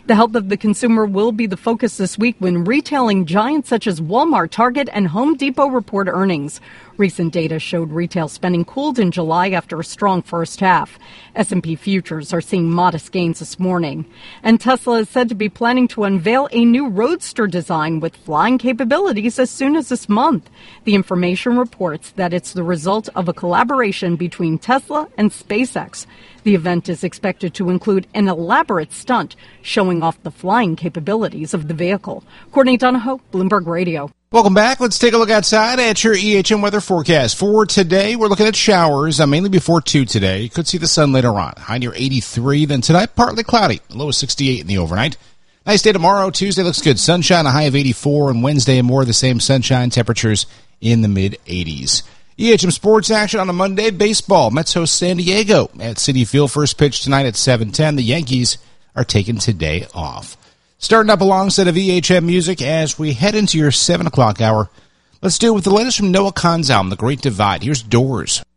The health of the consumer will be the focus this week when retailing giants such as Walmart, Target, and Home Depot report earnings. Recent data showed retail spending cooled in July after a strong first half. S&P futures are seeing modest gains this morning. And Tesla is said to be planning to unveil a new Roadster design with flying capabilities as soon as this month. The information reports that it's the result of a collaboration between Tesla and SpaceX. The event is expected to include an elaborate stunt showing off the flying capabilities of the vehicle. Courtney Donahoe, Bloomberg Radio. Welcome back. Let's take a look outside at your EHM weather forecast. For today, we're looking at showers, mainly before 2 today. You could see the sun later on. High near 83. Then tonight, partly cloudy. Low of 68 in the overnight. Nice day tomorrow. Tuesday looks good. Sunshine, a high of 84. And Wednesday, more of the same sunshine. Temperatures in the mid-80s. EHM sports action on a Monday. Baseball. Mets host San Diego at Citi Field. First pitch tonight at 7:10. The Yankees are taking today off. Starting up alongside of EHM music as we head into your 7 o'clock hour. Let's do it with the latest from Noah Kahn's album, The Great Divide. Here's Doors.